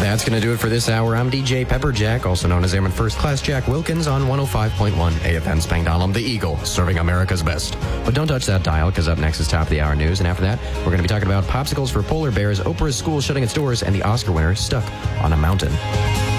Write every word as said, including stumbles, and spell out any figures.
That's going to do it for this hour. I'm D J Pepperjack, also known as Airman First Class Jack Wilkins on one oh five point one A F M Spangdahlem, the Eagle, serving America's best. But don't touch that dial, because up next is Top of the Hour News, and after that, we're going to be talking about popsicles for polar bears, Oprah's school shutting its doors, and the Oscar winner stuck on a mountain.